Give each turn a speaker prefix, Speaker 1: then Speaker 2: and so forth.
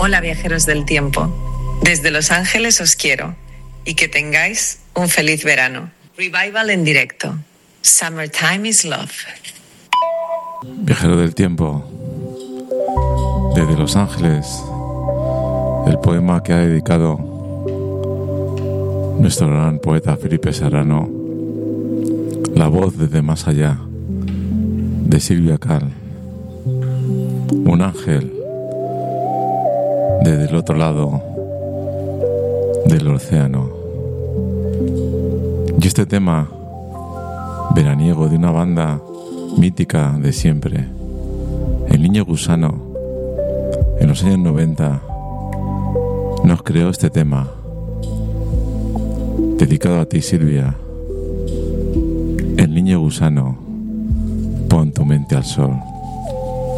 Speaker 1: Hola viajeros del tiempo. Desde Los Ángeles os quiero y que tengáis un feliz verano. Revival en directo. Summertime is love.
Speaker 2: Viajero del tiempo. Desde Los Ángeles. El poema que ha dedicado nuestro gran poeta Felipe Serrano. La voz desde más allá de Silvia Cal. Un ángel desde el otro lado del océano. Y este tema veraniego de una banda mítica de siempre, El Niño Gusano, en los años 90 nos creó este tema dedicado a ti, Silvia. El Niño Gusano, pon tu mente al sol.